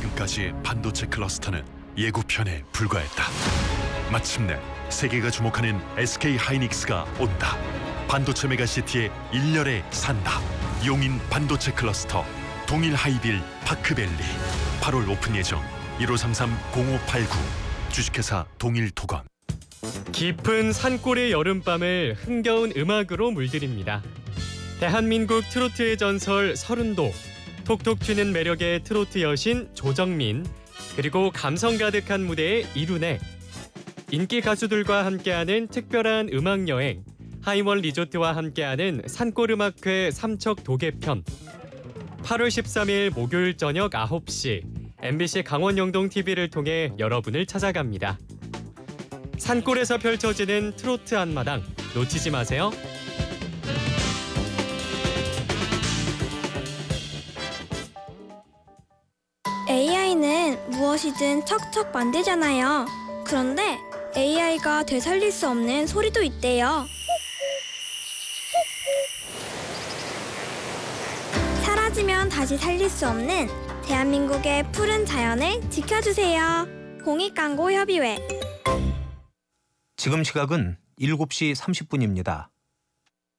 지금까지의 반도체 클러스터는 예고편에 불과했다. 마침내 세계가 주목하는 SK 하이닉스가 온다. 반도체 메가시티의 일렬에 산다. 용인 반도체 클러스터 동일 하이빌 파크밸리 8월 오픈 예정. 1533-0589 주식회사 동일토건. 깊은 산골의 여름밤을 흥겨운 음악으로 물들입니다. 대한민국 트로트의 전설 서른도, 톡톡 튀는 매력의 트로트 여신 조정민, 그리고 감성 가득한 무대의 이룬혜. 인기 가수들과 함께하는 특별한 음악 여행, 하이원 리조트와 함께하는 산골음악회 삼척 도계편. 8월 13일 목요일 저녁 9시 MBC 강원 영동 TV를 통해 여러분을 찾아갑니다. 산골에서 펼쳐지는 트로트 한마당 놓치지 마세요. AI는 무엇이든 척척 만들잖아요. 그런데 AI가 되살릴 수 없는 소리도 있대요. 사라지면 다시 살릴 수 없는 대한민국의 푸른 자연을 지켜주세요. 공익광고협의회. 지금 시각은 7시 30분입니다.